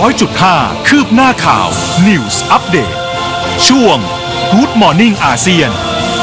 100.5 คืบหน้าข่าว News Update ช่วง Good Morning อาเซียน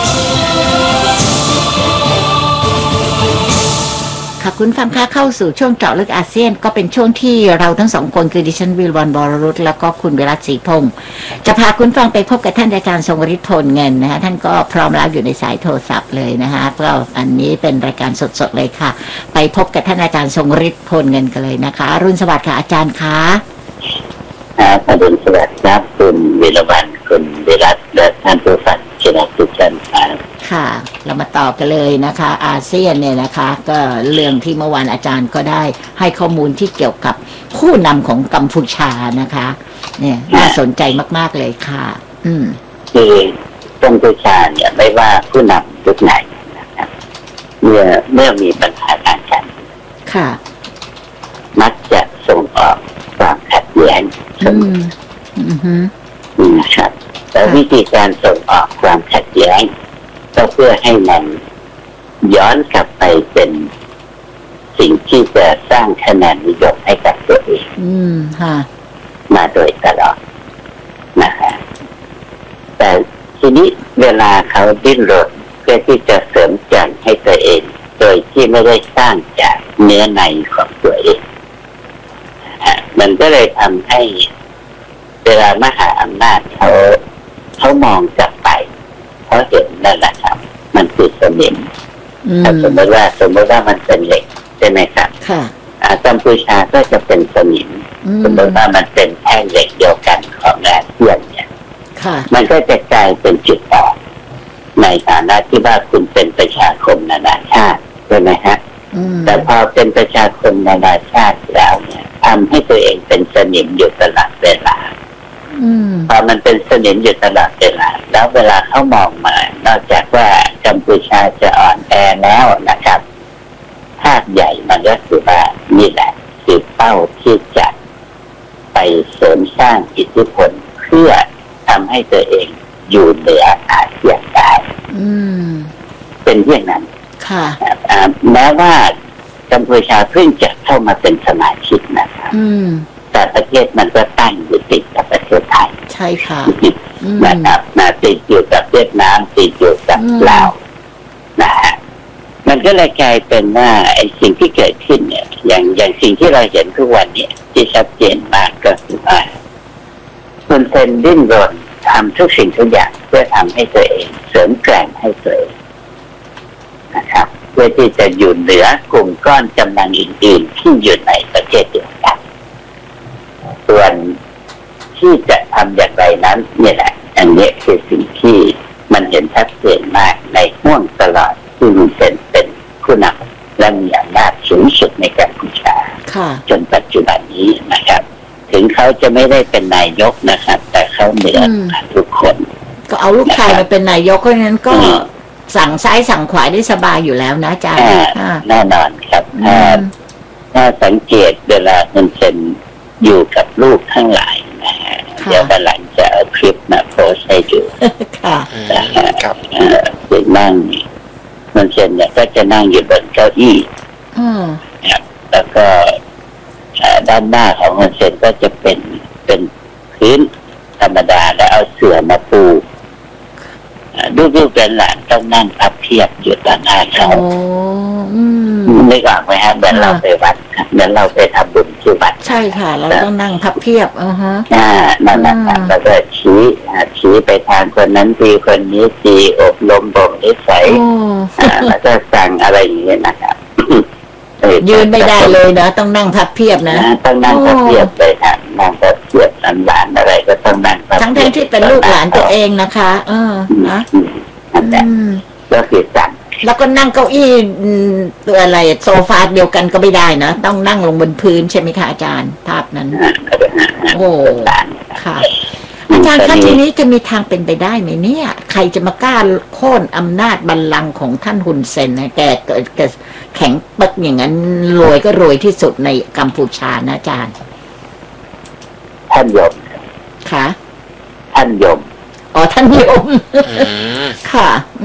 ค่ะคุณฟังค่ะเข้าสู่ช่วงเจาะลึกอาเซียนก็เป็นช่วงที่เราทั้งสองคนคือดิฉันวิลวรรณ วรรุตแล้วก็คุณวิรัตศรีพงศ์จะพาคุณฟังไปพบกับท่านอาจารย์ทรงฤทธิ์ โพลเงินนะคะท่านก็พร้อมแล้วอยู่ในสายโทรศัพท์เลยนะคะก็อันนี้เป็นรายการสดๆเลยค่ะไปพบกับท่านอาจารย์ทรงฤทธิ์ โพลเงินกันเลยนะคะอรุณสวัสดิ์ค่ะอาจารย์คะอรุณสวัสดิ์ครับคุณวิรวรรณคุณวิรัตและท่านผู้ฟังที่รักทุกท่านครับค่ะเรามาต่อกันเลยนะคะอาเซียนเนี่ยนะคะก็เรื่องที่เมื่อวานอาจารย์ก็ได้ให้ข้อมูลที่เกี่ยวกับผู้นำของกัมพูชานะคะเนี่ยน่าสนใจมากๆเลยค่ะคือกัมพูชาเนี่ยไม่ว่าผู้นำยุคไหนนะครับเมื่อมีปัญหาทางการค่ะมักจะส่งออกความขัดแย้งนะครับแต่วิธีการส่งออกความขัดแย้งก็เพื่อให้มันย้อนกลับไปเป็นสิ่งที่จะสร้างคะแนนนิยมให้กับตัวเองมาโดยตลอดนะฮะแต่ทีนี้เวลาเขาดิ้นรนเพื่อที่จะเสริมจันให้ตัวเองโดยที่ไม่ได้สร้างจากเนื้อในของตัวเองมันก็เลยทำให้เวลามหาอำนาจเขามองกลับไปเขาเห็นนั่นแหละครับมันคือสนิมสมมติว่ามันเป็นเหล็กใช่ไหมครับกัมพูชาก็จะเป็นสนิมสมมติว่ามันเป็นแท่งเหล็กเดียวกันของอาเซียนเนี่ยมันก็จะกลายเป็นจุดอ่อนในฐานะที่ว่าคุณเป็นประชาคมนานาชาติใช่ไหมฮะแต่พอเป็นประชาคมนานาชาติแล้วเนี่ยทำให้ตัวเองเป็นสนิมอยู่ตลอดเวลาพอมันเป็นสนิมอยู่ตลอดเวลาแล้วเวลาเขามองมานอกจากว่ากัมพูชาจะอ่อนแอแล้วนะครับภาพใหญ่มันก็คือว่านี่แหละคือเป้าที่จะไปเสริมสร้างอิทธิพลเพื่อทำให้ตัวเองอยู่เหนืออาเซียนได้เป็นเรื่องนั้นแม้ว่ากัมพูชาเพิ่งจะเข้ามาเป็นสมาชิกนะครับแต่ประเทศมันก็ตั้งอยู่ติดกับประเทศไทยใช่ค่ะนะครับติดอยู่กับเวียดนามติดอยู่กับลาวนะฮะมันก็เลยกลายเป็นว่าไอ้สิ่งที่เกิดขึ้นเนี่ยอย่างสิ่งที่เราเห็นทุกวันเนี่ยที่ชัดเจนมากก็คือว่าคุณเซนดิ้นรนทำทุกสิ่งทุกอย่างเพื่อทำให้ตัวเองเสริมแกร่งให้ตัวเองนะครับเพื่อที่จะอยู่เหนือกลุ่มก้อนกำลังอื่นๆที่อยู่ในประเทศเดียวกันส่วนที่จะทำอย่างไรนั้นนี่แหละอันนี้คือสิ่งที่มันเห็นชัดเจนมากในห่วงตลอดที่มีเป็นผู้นำและมีอำนาจสูงสุดในกัมพูชาจนปัจจุบันนี้นะครับถึงเขาจะไม่ได้เป็นนายกนะครับแต่เขาเหนือทุกคนก็เอาลูกชายมาเป็นนายกเพราะนั้นก็สั่งซ้ายสั่งขวาได้สบายอยู่แล้วนะอาจารย์แน่นอนครับถ้าสังเกตเวลาคุณเซนอยู่กับลูกทั้งหลายนะฮะเดี๋ยววันหลังจะเอาคลิปมาโพสให้ดูค่ะครับนั่งคุณเซนเนี่ยก็จะนั่งอยู่บนเก้าอี้ครับแล้วก็ด้านหน้าของคุณเซนก็จะเป็นพื้นธรรมดาแล้วเอาเสื่อมาปูลูกๆหลานต้องนั่งพับเพียบอยู่ต่อหน้าเขาไม่กลับไปฮะเหมือนเราไปวัดเหมือนเราไปทำบุญที่วัดใช่ค่ะเราต้องนั่งพับเพียบนั่นแหละแล้วก็ชี้ไปทางคนนั้นทีคนนี้ทีอบรมบ่มนิสัยแล้วก็สั่งอะไรอย่างเงี้ยนะครับยืนไม่ได้เลยนะต้องนั่งพับเพียบนะต้องนั่งพับเพียบเลยค่ะนั่งพับเพียบหลานอะไรก็ต้องนั่งพับทั้งที่เป็นลูกหลานตัวเองนะคะนะก็คือสั่งแล้วก็นั่งเก้าอี้ตัวอะไรโซฟาเดียวกันก็ไม่ได้นะต้องนั่งลงบนพื้นใช่ไหมคะอาจารย์ภาพนั้นโอ้ค่ะอาจารย์คะทีนี้จะมีทางเป็นไปได้ไหมเนี่ยใครจะมากล้าโค่นอำนาจบัลลังก์ของท่านฮุนเซนนะแกแข็งปักอย่างนั้นรวยก็รวยที่สุดในกัมพูชานะอาจารย์ท่านยมค่ะท่านยมท่านยมค่ะ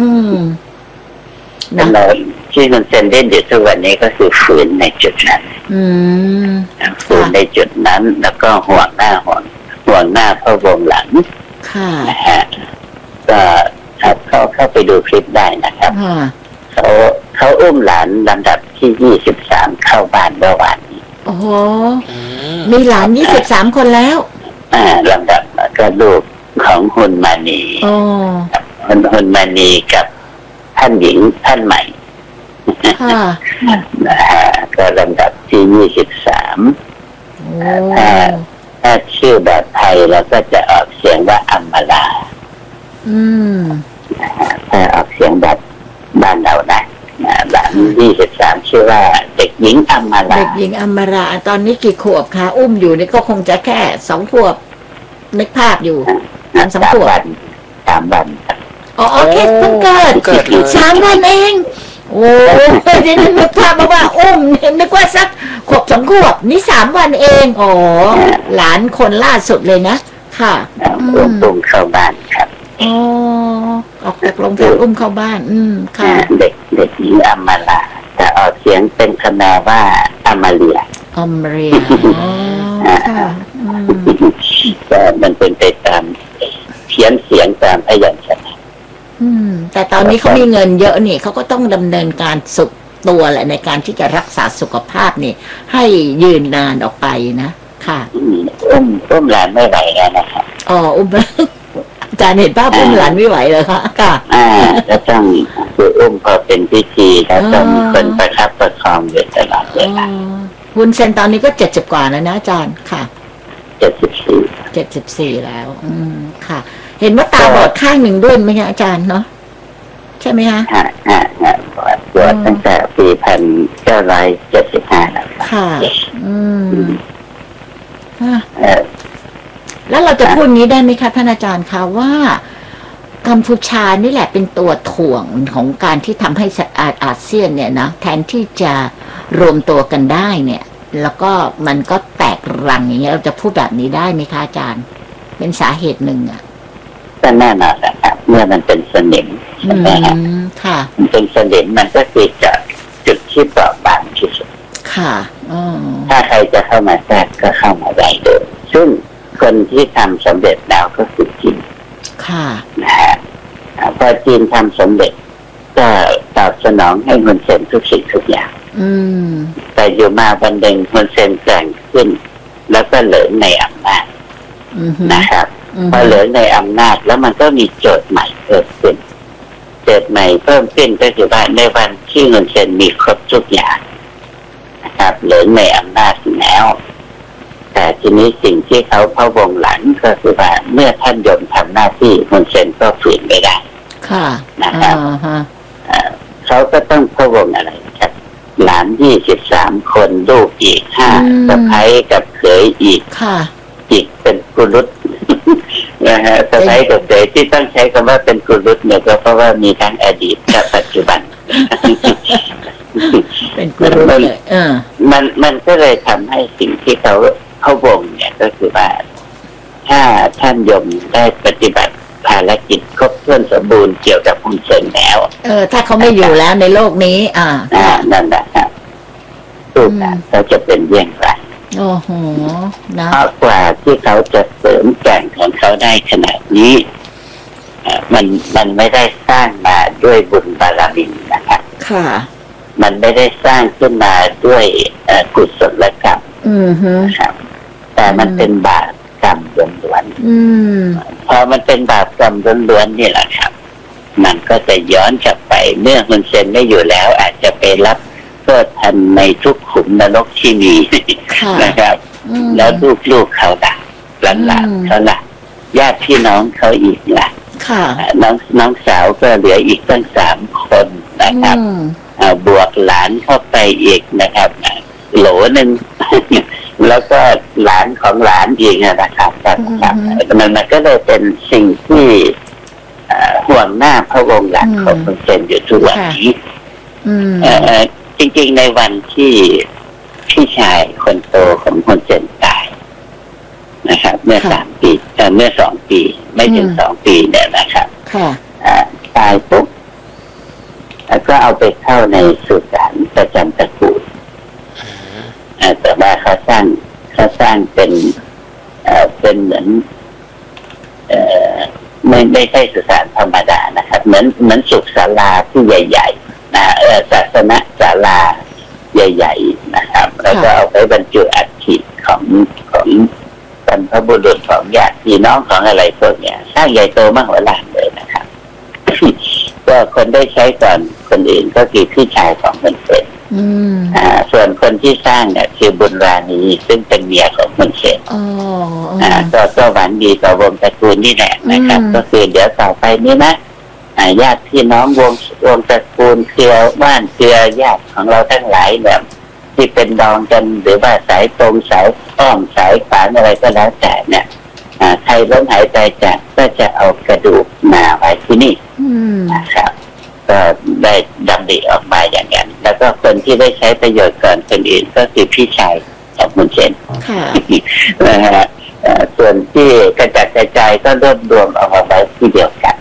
เราที่คุณเซนเด่นอยู่ทุกวันนี้ก็คือฝืนในจุดนั้นฝืนในจุดนั้นนั้นแล้วก็ห่วงหน้าพระวงศ์หลังค่ะนะฮะก็ครับเข้าไปดูคลิปได้นะครับเขาอุ้มหลานลำดับที่23เข้าบ้านเมื่อวานนี้โอ้โหมีหลาน23คนแล้วลำดับก็ลูกของคุณมานีคุณมานีกับท่านหญิงท่านใหม่นะฮะก็ลำดับที่23ถ้าชื่อแบบไทยเราก็จะออกเสียงว่าอัมมาลาถ้าออกเสียงแบบบ้านเรานะหลาน23ชื่อว่าเด็กหญิงอัมมาลาเด็กหญิงอัมมาลาตอนนี้กี่ขวบคะอุ้มอยู่นี่ก็คงจะแค่2 ขวบนึกภาพอยู่3 ขวบ 3 วันอ๋อแค่เพิ่งเกิด3 วันเองโอ้ยนี่นึกภาพมาว่าอุ้มนึกว่าสักขวบ2 ขวบนี่3 วันเองอ๋อหลานคนล่าสุดเลยนะค่ะอุ้มเข้าบ้านครับอ๋อออกจากโรงพยาบาลอุ้มเข้าบ้านค่ะเด็กหญิงอัมมาลาแต่ออกเสียงเป็นคำนามว่าอัมมาเลียค่ะแต่มันเป็นไปตามเขียนเสียงตามพยัญชนะแต่ตอนนี้เขามีเงินเยอะนี่เขาก็ต้องดำเนินการสุขตัวแหละในการที่จะรักษาสุขภาพนี่ให้ยืนนานออกไปนะค่ะอุ้มหลานไม่ไหวแล้วนะครับอุ้มอาจารย์เห็นภาพอุ้มหลานไม่ไหวเลยค่ะก็ต้องคืออุ้มพอเป็นพิธีแล้วต้องคนประคับประคองอยู่ตลอดเวลาวุ้นเส้นตอนนี้ก็70 กว่าแล้วนะอาจารย์ค่ะ74แล้วค่ะเห็นว่าตาบอดข้างหนึ่งด้วยไหมคะอาจารย์เนาะใช่ไหมคะบอดตั้งแต่ปี1975แล้วค่ะแล้วเราจะพูดนี้ได้ไหมคะท่านอาจารย์คะว่ากัมพูชานี่แหละเป็นตัวถ่วงของการที่ทำให้อาเซียนเนี่ยนะแทนที่จะรวมตัวกันได้เนี่ยแล้วก็มันก็แตกรังอย่างเงี้ยเราจะพูดแบบนี้ได้ไหมคะอาจารย์เป็นสาเหตุหนึ่งก็แน่นอนนะครับเมื่อมันเป็นสนิมใช่ไหมค่ะมันเป็นสนิมมันก็คือจากจุดที่เปราะบางที่สุดค่ะถ้าใครจะเข้ามาแทรกก็เข้ามาได้เลยซึ่งคนที่ทำสำเร็จแล้วก็คือจีนค่ะนะฮะพอจีนทำสำเร็จก็ตอบสนองให้ฮุนเซนทุกสิ่งทุกอย่างแต่อยู่มาวันหนึ่งฮุนเซนแกร่งขึ้นแล้วก็เหลิงในอำนาจนะครับพอเหลิงในอำนาจแล้วมันก็มีโจทย์ใหม่เพิ่มขึ้นโจทย์ใหม่เพิ่มขึ้นก็คือว่าในวันที่ฮุนเซนมีครบทุกอย่างนะครับเหลิงในอำนาจแล้วแต่ทีนี้สิ่งที่เขาพะวงหลังก็คือว่าเมื่อท่านยมทำหน้าที่ฮุนเซนก็ฝืนไม่ได้ค่ะนะครับเขาก็ต้องพะวงอะไรครับหลาน23 คนลูกอีก5สะใภ้กับเขยอีกเป็นกุลุตนะฮะสะใภ้กับเขยที่ต้องใช้คำว่าเป็นกุลุตเนี่ยก็เพราะว่ามีทั้งอดีตและปัจจุบันเป็นกุลุตเลยมันก็เลยทำให้สิ่งที่เขาวงเนี่ยก็คือว่าถ้าท่านยมได้ปฏิบัติภารกิจครบถ้วนสมบูรณ์เกี่ยวกับฮุนเซนแล้วถ้าเขาไม่อยู่แล้วในโลกนี้นั่นแหละครับสู้กันเขาจะเป็นเยี่ยงไรโอ้โหนะเพราะกว่าที่เขาจะเสริมแก่งของเขาได้ขนาดนี้มันไม่ได้สร้างมาด้วยบุญบารมีนะครับค่ะมันไม่ได้สร้างขึ้นมาด้วยกุศลกรรมครับแต่มันเป็นบาปกรรมล้วนๆพอมันเป็นบาปกรรมล้วนๆนี่แหละครับมันก็จะย้อนกลับไปเมื่อฮุนเซนไม่อยู่แล้วอาจจะไปรับโทษทันในทุกขุมนรกที่มีนะครับแล้วลูกเขาล่ะหลานเขาล่ะญาติพี่น้องเขาอีกล่ะน้องสาวก็เหลืออีกตั้ง3 คนนะครับบวกหลานเข้าไปอีกนะครับโหลนึงแล้วก็หลานของหลานอีกนะครับมันก็เลยเป็นสิ่งที่ห่วงหน้าพระวงศ์หลักของฮุนเซนอยู่ทุกวันนี้จริงๆในวันที่พี่ชายคนโตของฮุนเซนตายนะครับเมื่อ2 ปีไม่ถึง2 ปีเนี่ยนะครับตายปุ๊บแล้วก็เอาไปเข้าในสุสานประจำตระกูลแต่ว่าเขาสร้เขาสร้างเป็นเหมือนไม่ใช่สุสานธรรมดานะครับเหมือนสุสาราที่ใหญ่ๆนะศาสนศาลาใหญ่ๆนะครับแล้วก็เอาไปบรรจุอัฐิของบรรพบุรุษของญาติพี่น้องของอะไรพวกเนี้ยสร้างใหญ่โตมโหฬารเลยนะครับ ก็คนได้ใช้ก่อนคนอื่นก็คือพี่ชายของคนเป็นส่วนคนที่สร้างเนี่ยคือบุญราณีซึ่งเป็นเมียของคนเสร็จก็หวังดีต่อวงตระกูลนี่แหละนะครับก็คือเดี๋ยวต่อไปนี้นะญาติพี่น้องวงตระกูลเครือบ้านเครือญาติของเราทั้งหลายแบบที่เป็นดองกันหรือว่าสายตรงสายอ้อมสายขวานอะไรก็แล้วแต่เนี่ยใครล้มหายใจจากก็จะเอากระดูกมาไว้ที่นี่นะครับก็ได้ดำริออกมาอย่างนั้นแล้วก็คนที่ได้ใช้ประโยชน์ก่อนคนอื่นก็คือพี่ชายของมุนเชนนะฮะส่วนที่กระจัดกระจายก็รวบรวมเอามาไว้ที่เดียวกัน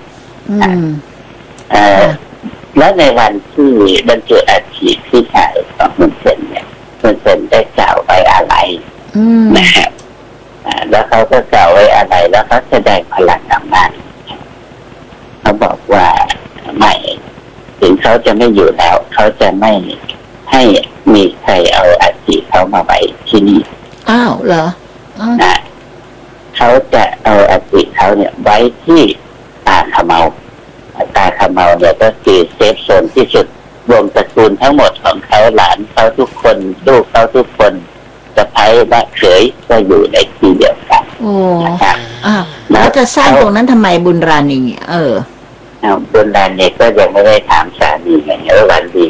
และในวันที่บรรจุอัฐิพี่ชายของมุนเชนเนี่ยมุนเชนได้กล่าวไว้อะไรนะครับแล้วเขาก็กล่าวไว้อะไรแล้วเขาแสดงพลังอำนาจเขาบอกว่าไม่ถึงเขาจะไม่อยู่แล้วเขาจะไม่ให้มีใครเอาอัฐิเขามาไว้ที่นี่อ้าวเหรอเขาจะเอาอัฐิเขาเนี่ยไว้ที่ตาขมเมาเนี่ยก็คือเซฟโซนที่สุดรวมตระกูลทั้งหมดของเขาหลานเขาทุกคนลูกเขาทุกคนสะใภ้และเขยก็อยู่ในที่เดียวกันโอ้แล้วจะสร้างตรงนั้นทำไมบุญราณีบุญราณีก็ยังไม่ได้ถามสามีไงวันดี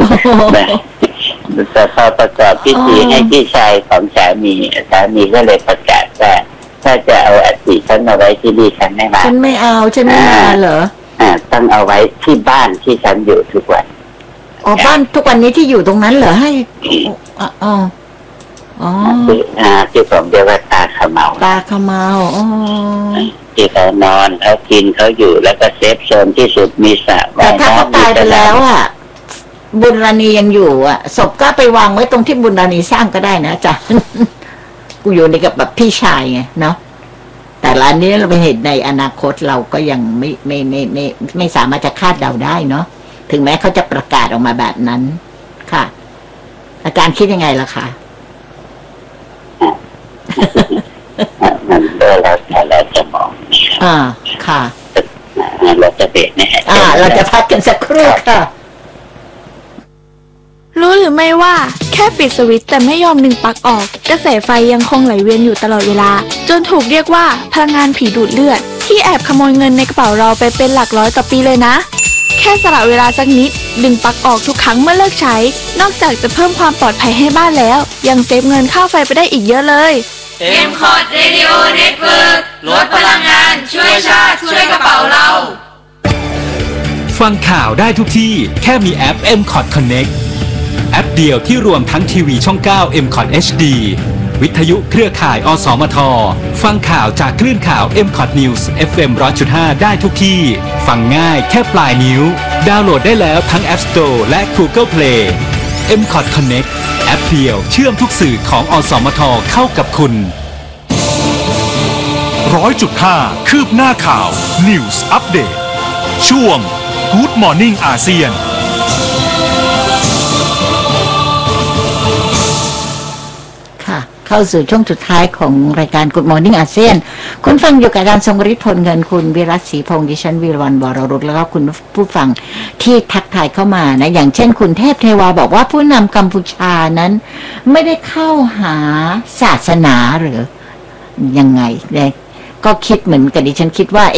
แต่พอประกอบพิธีให้พี่ชายของสามีก็เลยประกาศว่าถ้าจะเอาอัฐิฉันเอาไว้ที่นี่ฉันไม่มาฉันไม่เอาเหรอต้องเอาไว้ที่บ้านที่ฉันอยู่ทุกวันบ้านทุกวันนี้ที่อยู่ตรงนั้นเหรอให้ที่ผมเรียกว่าตาขมเมาที่เขานอนเขากินเขาอยู่แล้วก็เซฟโซนที่สุดมีสระแต่ถ้าเขาตายไปแล้วบุญราณียังอยู่ศพก็ไปวางไว้ตรงที่บุญราณีสร้างก็ได้นะจ๊ะกูอยู่ในกับแบบพี่ชายไงเนาะแต่ละนี้เราไปเห็นในอนาคตเราก็ยังไม่สามารถจะคาดเดาได้เนาะถึงแม้เขาจะประกาศออกมาแบบนั้นค่ะอาจารย์คิดยังไงล่ะคะมันเราจะมองค่ะเราจะเบรกนะฮะเราจะพักกันสักครู่ค่ะรู้หรือไม่ว่าแค่ปิดสวิตช์แต่ไม่ยอมดึงปลั๊กออกกระแสไฟยังคงไหลเวียนอยู่ตลอดเวลาจนถูกเรียกว่าพลังงานผีดูดเลือดที่แอบขโมยเงินในกระเป๋าเราไปเป็นหลักร้อยต่อปีเลยนะแค่สละเวลาสักนิดดึงปลั๊กออกทุกครั้งเมื่อเลิกใช้นอกจากจะเพิ่มความปลอดภัยให้บ้านแล้วยังเซฟเงินค่าไฟไปได้อีกเยอะเลย M-Cod Radio Network ลดพลังงานช่วยชาติช่วยกระเป๋าเราฟังข่าวได้ทุกที่แค่มีแอป M-Cod Connect แอปเดียวที่รวมทั้งทีวีช่อง 9 M-Cod HD วิทยุเครือข่ายอสมทฟังข่าวจากคลื่นข่าว M-Cod News FM 100.5 ได้ทุกที่ฟังง่ายแค่ปลายนิ้วดาวน์โหลดได้แล้วทั้ง App Store และ Google Play M-Cod Connect แอปเดียวเชื่อมทุกสื่อของอสมทเข้ากับคุณ 100.5 คืบหน้าข่าว News Update ช่วง Good Morning อาเซียนเข้าสู่ช่วงสุดท้ายของรายการ Good Morning อาเซียนคุณฟังอยู่กับอาจารย์ทรงฤทธิ์พลเงินคุณวิรัตศรีพงษ์ดิฉันวีรวรรณวรรุตแล้วก็คุณผู้ฟังที่ทักทายเข้ามานะอย่างเช่นคุณเทพเทวาบอกว่าผู้นำกัมพูชานั้นไม่ได้เข้าหาศาสนาหรือยังไงเลยก็คิดเหมือนกับดิฉันคิดว่า